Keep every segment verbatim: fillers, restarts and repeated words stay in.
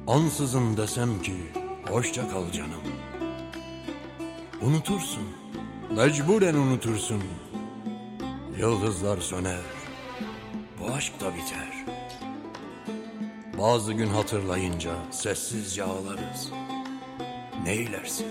Ansızın desem ki hoşça kal canım, unutursun, mecburen unutursun. Yıldızlar söner, bu aşk da biter. Bazı gün hatırlayınca sessizce ağlarız. Neylersin?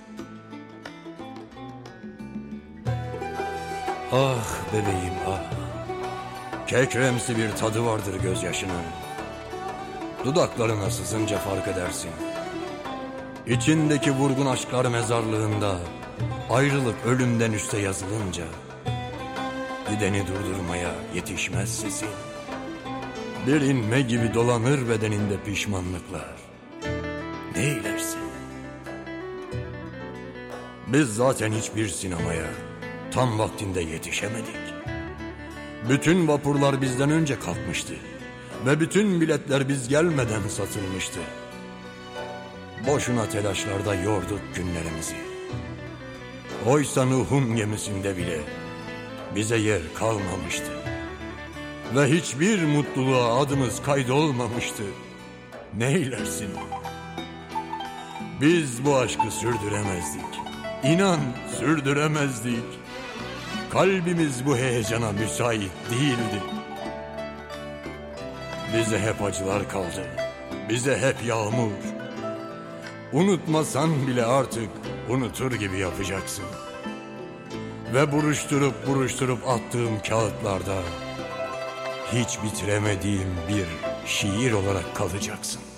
Ah bebeğim ah, kekremsi bir tadı vardır gözyaşının. Dudaklarına sızınca fark edersin. İçindeki vurgun aşklar mezarlığında, ayrılık ölümden üste yazılınca, gideni durdurmaya yetişmez sesin. Bir inme gibi dolanır bedeninde pişmanlıklar. Neylersin? Biz zaten hiçbir sinemaya tam vaktinde yetişemedik. Bütün vapurlar bizden önce kalkmıştı ve bütün biletler biz gelmeden satılmıştı. Boşuna telaşlarda yorduk günlerimizi. Oysa Nuh'un gemisinde bile bize yer kalmamıştı ve hiçbir mutluluğa adımız kaydolmamıştı. Neylersin? Biz bu aşkı sürdüremezdik. İnan sürdüremezdik. Kalbimiz bu heyecana müsait değildi. Bize hep acılar kaldı, bize hep yağmur. Unutmasan bile artık unutur gibi yapacaksın. Ve buruşturup buruşturup attığım kağıtlarda hiç bitiremediğim bir şiir olarak kalacaksın.